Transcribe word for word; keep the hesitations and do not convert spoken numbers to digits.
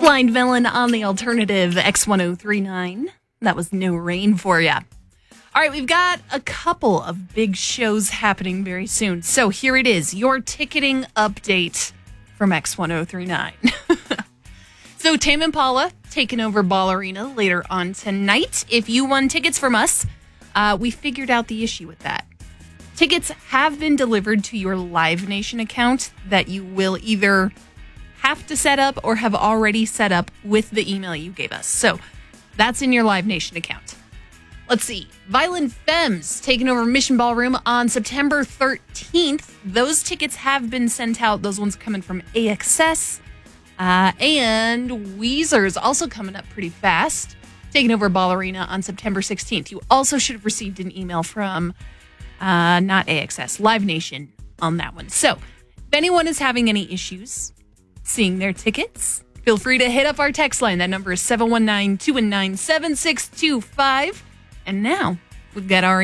Blind Melon on the alternative X ten thirty-nine. That was No Rain for ya. All right, we've got a couple of big shows happening very soon. So here it is, your ticketing update from X ten thirty-nine. So Tame Impala taking over Ball Arena later on tonight. If you won tickets from us, uh, we figured out the issue with that. Tickets have been delivered to your Live Nation account that you will either have to set up or have already set up with the email you gave us. So that's in your Live Nation account. Let's see. Violent Femmes taking over Mission Ballroom on September thirteenth. Those tickets have been sent out. Those ones are coming from A X S. Uh, and Weezer is also coming up pretty fast, taking over Ball Arena on September sixteenth. You also should have received an email from, uh, not A X S, Live Nation on that one. So if anyone is having any issues seeing their tickets, feel free to hit up our text line. That number is seven one nine, two one nine, seven six two five. And now we've got our